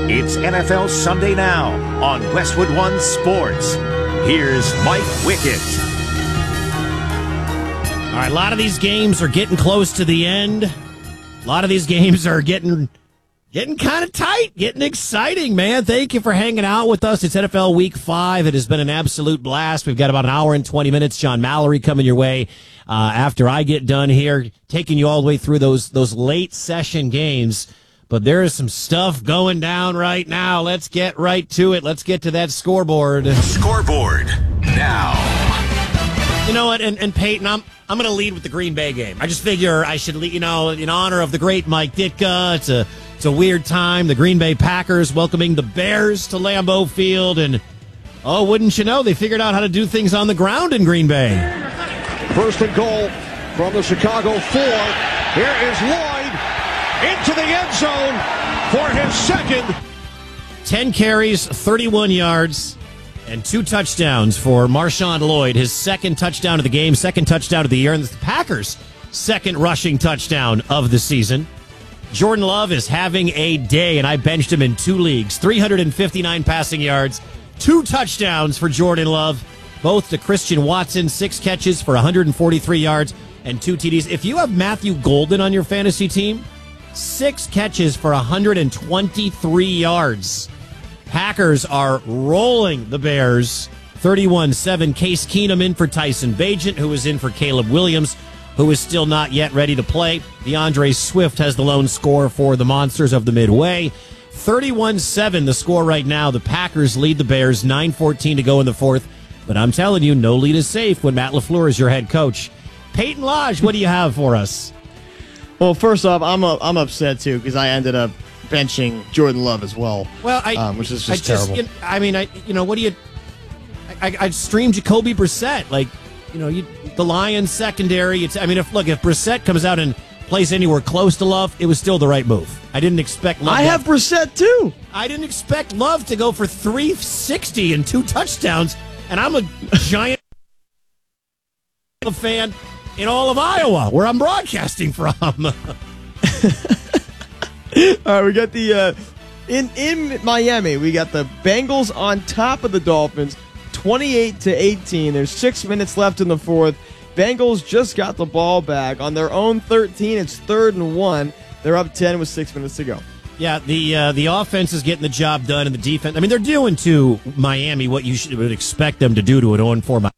It's NFL Sunday Now on Westwood One Sports. Here's Mike Wickett. All right, a lot of these games are getting close to the end. A lot of these games are getting kind of tight, getting exciting, man. Thank you for hanging out with us. It's NFL Week 5. It has been an absolute blast. We've got about an hour and 20 minutes. John Mallory coming your way after I get done here, taking you all the way through those late session games. But there is some stuff going down right now. Let's get right to it. Let's get to that scoreboard. Scoreboard now. You know what? And Peyton, I'm going to lead with the Green Bay game. I just figure I should lead, in honor of the great Mike Ditka. It's a weird time. The Green Bay Packers welcoming the Bears to Lambeau Field. And, oh, wouldn't you know, they figured out how to do things on the ground in Green Bay. First and goal from the Chicago 4. Here is Lloyd into the end zone for his second. 10 carries, 31 yards, and 2 touchdowns for Marshawn Lloyd. His second touchdown of the game, second touchdown of the year, and the Packers' second rushing touchdown of the season. Jordan Love is having a day, and I benched him in 2 leagues. 359 passing yards, 2 touchdowns for Jordan Love, both to Christian Watson, 6 catches for 143 yards and 2 TDs. If you have Matthew Golden on your fantasy team, 6 catches for 123 yards. Packers are rolling the Bears 31-7. Case Keenum in for Tyson Bagent, who is in for Caleb Williams, who is still not yet ready to play. DeAndre Swift has the lone score for the Monsters of the Midway. 31-7 the score right now. The Packers lead the Bears, 9:14 to go in the fourth. But I'm telling you, no lead is safe when Matt LaFleur is your head coach. Peyton Lodge, what do you have for us? Well, first off, I'm upset too because I ended up benching Jordan Love as well. Well, which is just terrible. I streamed Jacoby Brissett. The Lions secondary. If Brissett comes out and plays anywhere close to Love, it was still the right move. I didn't expect Love. I have Brissett too. I didn't expect Love to go for 360 and 2 touchdowns, and I'm a giant fan in all of Iowa, where I'm broadcasting from. All right, we got the in Miami. We got the Bengals on top of the Dolphins, 28-18. There's 6 minutes left in the fourth. Bengals just got the ball back on their own 13. It's 3rd and 1. They're up 10 with 6 minutes to go. Yeah, the offense is getting the job done, and the defense. I mean, they're doing to Miami what you would expect them to do to an 0-4.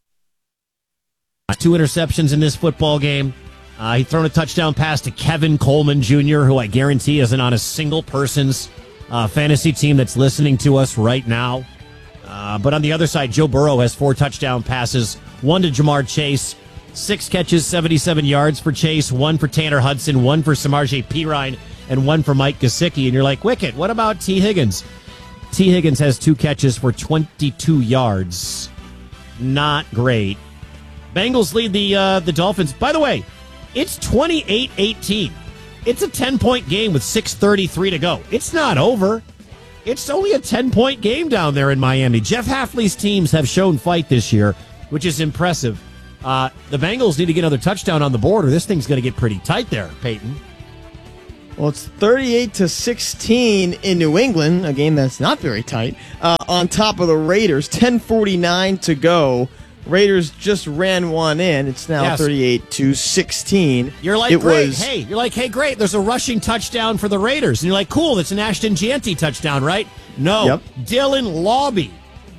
2 interceptions in this football game. He thrown a touchdown pass to Kevin Coleman Jr., who I guarantee isn't on a single person's fantasy team that's listening to us right now. But on the other side, Joe Burrow has 4 touchdown passes, 1 to Jamar Chase, 6 catches, 77 yards for Chase, 1 for Tanner Hudson, 1 for Samaje Perine, and 1 for Mike Gesicki. And you're like, Wicked, what about T. Higgins? T. Higgins has 2 catches for 22 yards. Not great. Bengals lead the Dolphins. By the way, it's 28-18. It's a 10-point game with 6:33 to go. It's not over. It's only a 10-point game down there in Miami. Jeff Hafley's teams have shown fight this year, which is impressive. The Bengals need to get another touchdown on the board, or this thing's going to get pretty tight there, Peyton. Well, it's 38-16 in New England, a game that's not very tight. On top of the Raiders, 10:49 to go. Raiders just ran one in. It's now 38-16. You're like, hey, great. There's a rushing touchdown for the Raiders. And you're like, cool, that's an Ashton Jeanty touchdown, right? No. Yep. Dylan Lobby,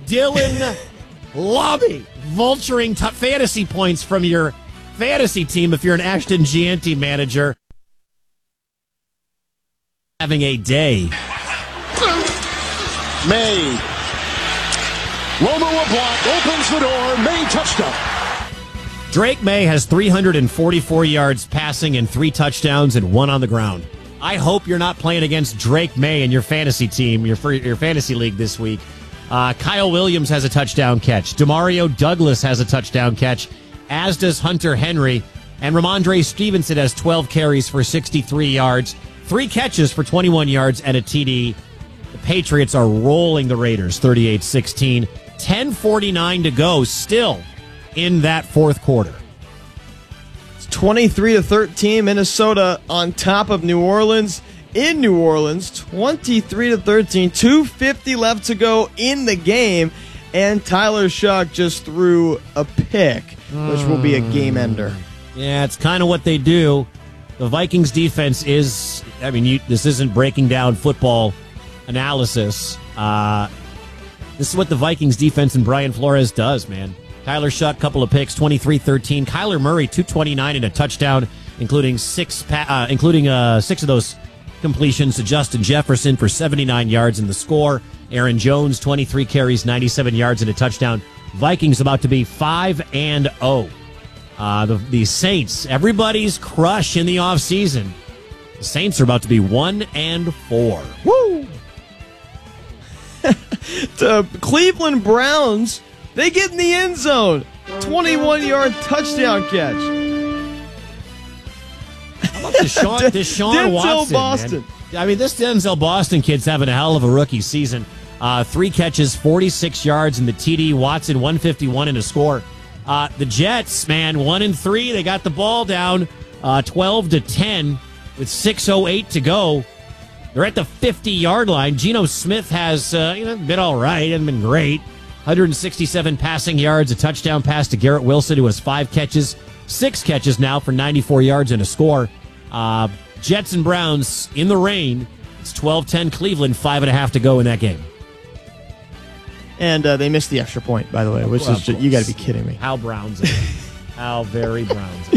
vulturing fantasy points from your fantasy team if you're an Ashton Jeanty manager. Having a day. May. Romo a block, opens the door, May touchdown. Drake May has 344 yards passing and 3 touchdowns and 1 on the ground. I hope you're not playing against Drake May in your fantasy team, your fantasy league this week. Kyle Williams has a touchdown catch. Demario Douglas has a touchdown catch, as does Hunter Henry. And Ramondre Stevenson has 12 carries for 63 yards, 3 catches for 21 yards and a TD. The Patriots are rolling the Raiders 38-16. 10:49 to go still in that fourth quarter. It's 23-13, Minnesota on top of New Orleans in New Orleans, 23-13, 2:50 left to go in the game, and Tyler Shuck just threw a pick, which will be a game ender. Yeah, it's kind of what they do. The Vikings defense is, this isn't breaking down football analysis. This is what the Vikings defense and Brian Flores does, man. Tyler Shuck, couple of picks, 23-13. Kyler Murray, 229 and a touchdown, including six of those completions to Justin Jefferson for 79 yards in the score. Aaron Jones, 23 carries, 97 yards and a touchdown. Vikings about to be 5-0. The Saints, everybody's crush in the offseason. The Saints are about to be 1-4. Woo! The Cleveland Browns, they get in the end zone. 21-yard touchdown catch. How about Deshaun Watson, Boston. Man? This Denzel Boston kid's having a hell of a rookie season. 3 catches, 46 yards in the TD. Watson, 151 in a score. The Jets, man, 1-3. They got the ball down 12-10 with 6:08 to go. They're at the 50-yard line. Geno Smith has been all right. Hasn't been great. 167 passing yards, a touchdown pass to Garrett Wilson, who has 5 catches, 6 catches now for 94 yards and a score. Jets and Browns in the rain. It's 12-10 Cleveland, 5.5 to go in that game. And they missed the extra point, by the way, which is just, you got to be kidding me. How Browns? How very Browns?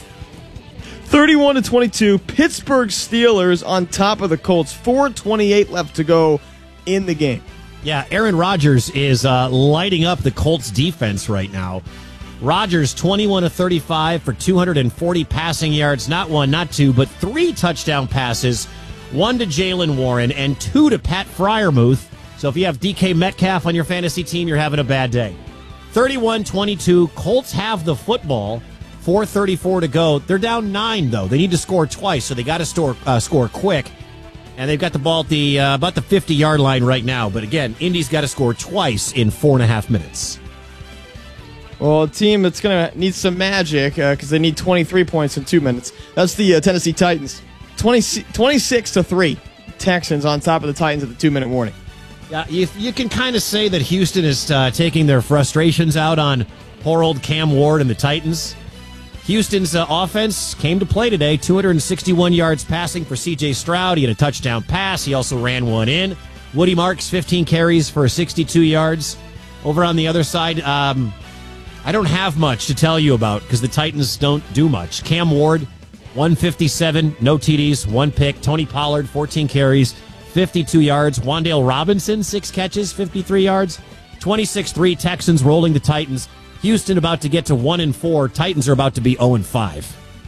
31-22, Pittsburgh Steelers on top of the Colts. 4:28 left to go in the game. Yeah, Aaron Rodgers is lighting up the Colts defense right now. Rodgers, 21-35 for 240 passing yards. Not 1, not 2, but 3 touchdown passes. 1 to Jalen Warren and 2 to Pat Freiermuth. So if you have DK Metcalf on your fantasy team, you're having a bad day. 31-22, Colts have the football. 4:34 to go. They're down 9, though. They need to score twice, so they got to score quick. And they've got the ball at the about the 50-yard line right now. But again, Indy's got to score twice in 4.5 minutes. Well, a team that's going to need some magic because they need 23 points in 2 minutes. That's the Tennessee Titans. 26-3. Texans on top of the Titans at the 2-minute warning. Yeah, you can kind of say that Houston is taking their frustrations out on poor old Cam Ward and the Titans. Houston's offense came to play today. 261 yards passing for C.J. Stroud. He had a touchdown pass. He also ran one in. Woody Marks, 15 carries for 62 yards. Over on the other side, I don't have much to tell you about because the Titans don't do much. Cam Ward, 157, no TDs, 1 pick. Tony Pollard, 14 carries, 52 yards. Wan'Dale Robinson, 6 catches, 53 yards. 26-3 Texans rolling the Titans. Houston about to get to 1-4. Titans are about to be 0-5.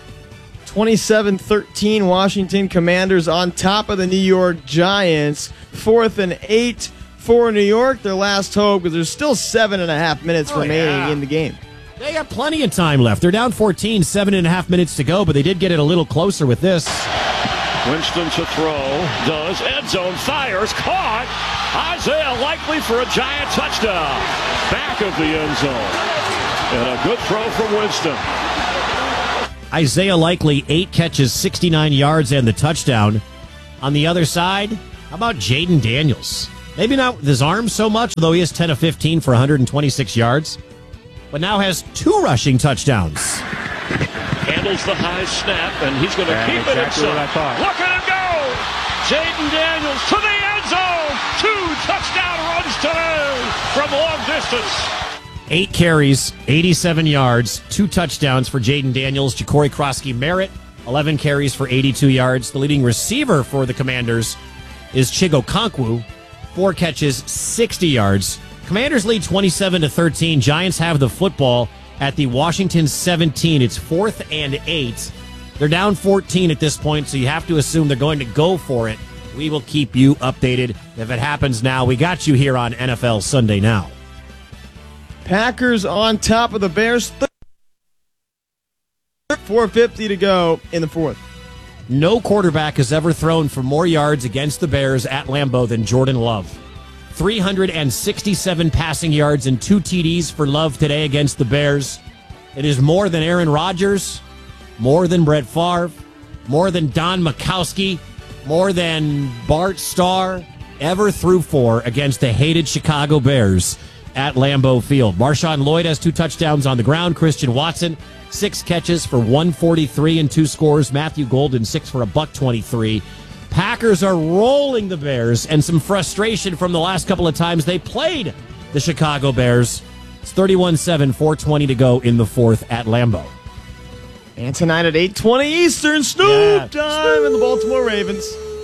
27-13 Washington Commanders on top of the New York Giants. 4th and 8 for New York. Their last hope because there's still 7.5 minutes remaining in the game. They got plenty of time left. They're down 14, 7.5 minutes to go, but they did get it a little closer with this. Winston to throw, does, end zone, fires, caught. Isaiah Likely for a Giant touchdown. Back of the end zone. And a good throw from Winston. Isaiah Likely, 8 catches, 69 yards, and the touchdown. On the other side, how about Jaden Daniels? Maybe not with his arms so much, though he is 10 of 15 for 126 yards, but now has 2 rushing touchdowns. Handles the high snap, and he's going to keep it himself. Look at him go! Jaden Daniels to the end zone! 2 touchdown runs today from long distance. 8 carries, 87 yards, 2 touchdowns for Jaden Daniels. Ja'Cory Krosky-Merritt, 11 carries for 82 yards. The leading receiver for the Commanders is Chigo Okonkwo, 4 catches, 60 yards. Commanders lead 27-13. Giants have the football at the Washington 17. It's 4th and 8. They're down 14 at this point, so you have to assume they're going to go for it. We will keep you updated if it happens now. We got you here on NFL Sunday Now. Packers on top of the Bears. 4:50 to go in the 4th. No quarterback has ever thrown for more yards against the Bears at Lambeau than Jordan Love. 367 passing yards and 2 TDs for Love today against the Bears. It is more than Aaron Rodgers, more than Brett Favre, more than Don Majkowski, more than Bart Starr ever threw for against the hated Chicago Bears at Lambeau Field. Marshawn Lloyd has 2 touchdowns on the ground. Christian Watson, 6 catches for 143 and 2 scores. Matthew Golden, 6 for $123. Packers are rolling the Bears, and some frustration from the last couple of times they played the Chicago Bears. It's 31-7, 4:20 to go in the fourth at Lambeau. And tonight at 8:20 Eastern, Snoop time in the Baltimore Ravens.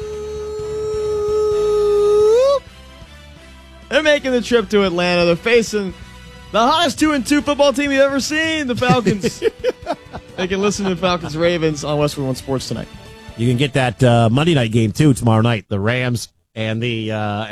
They're making the trip to Atlanta. They're facing the hottest 2-2 football team you've ever seen, the Falcons. They can listen to Falcons Ravens on Westwood One Sports tonight. You can get that Monday night game too tomorrow night. The Rams and the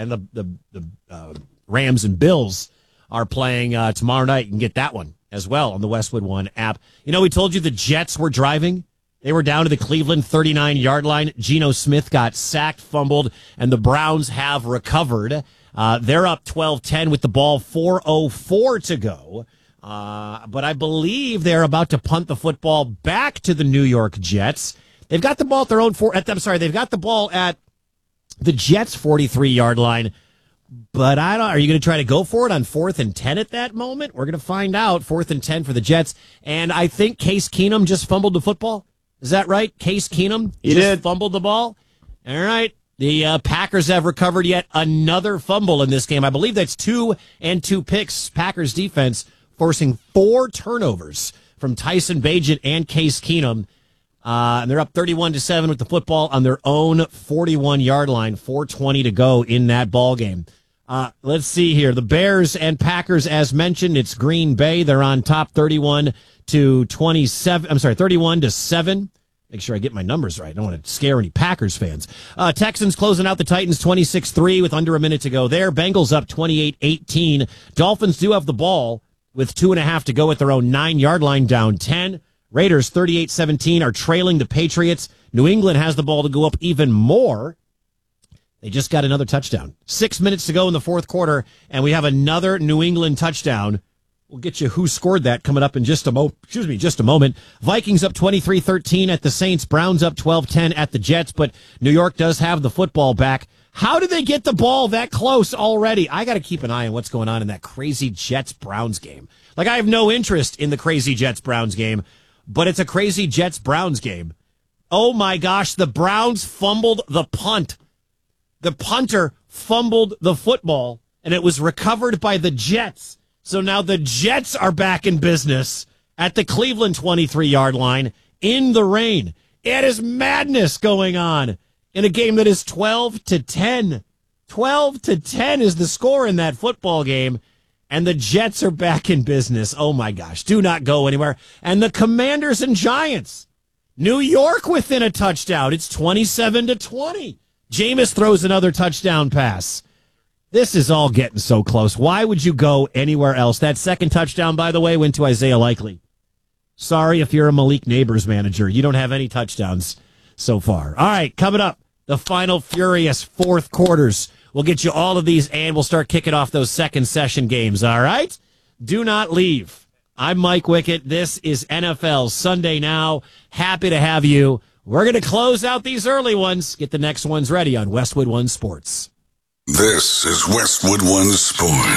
Rams and Bills are playing tomorrow night. You can get that one as well on the Westwood One app. You know, we told you the Jets were driving. They were down to the Cleveland 39-yard line. Geno Smith got sacked, fumbled, and the Browns have recovered. They're up 12-10 with the ball, 4:04 to go. But I believe they're about to punt the football back to the New York Jets. They've got the ball at their own they've got the ball at the Jets' 43-yard line. But are you going to try to go for it on 4th and 10 at that moment? We're going to find out. 4th and 10 for the Jets. And I think Case Keenum just fumbled the football. Is that right? Case Keenum just fumbled the ball. All right. The Packers have recovered yet another fumble in this game. I believe that's 2 and 2 picks. Packers defense forcing 4 turnovers from Tyson Bagent and Case Keenum. And they're up 31-7 with the football on their own 41-yard line. 4:20 to go in that ball game. Let's see here. The Bears and Packers, as mentioned, it's Green Bay. They're on top 31-7. Make sure I get my numbers right. I don't want to scare any Packers fans. Texans closing out the Titans 26-3 with under a minute to go there. Bengals up 28-18. Dolphins do have the ball with 2.5 to go at their own 9-yard line, down 10. Raiders 38-17 are trailing the Patriots. New England has the ball to go up even more. They just got another touchdown. 6 minutes to go in the fourth quarter, and we have another New England touchdown. We'll get you who scored that coming up in just a moment. Vikings up 23-13 at the Saints. Browns up 12-10 at the Jets, but New York does have the football back. How did they get the ball that close already? I got to keep an eye on what's going on in that crazy Jets-Browns game. Like, I have no interest in the crazy Jets-Browns game, but it's a crazy Jets-Browns game. Oh, my gosh, the Browns fumbled the punt. The punter fumbled the football, and it was recovered by the Jets. So now the Jets are back in business at the Cleveland 23-yard line in the rain. It is madness going on in a game that is 12-10. 12-10 is the score in that football game, and the Jets are back in business. Oh, my gosh. Do not go anywhere. And the Commanders and Giants. New York within a touchdown. It's 27-20. Jameis throws another touchdown pass. This is all getting so close. Why would you go anywhere else? That second touchdown, by the way, went to Isaiah Likely. Sorry if you're a Malik Neighbors manager. You don't have any touchdowns so far. All right, coming up, the final furious fourth quarters. We'll get you all of these, and we'll start kicking off those second session games, all right? Do not leave. I'm Mike Wickett. This is NFL Sunday Now. Happy to have you. We're going to close out these early ones. Get the next ones ready on Westwood One Sports. This is Westwood One Sports.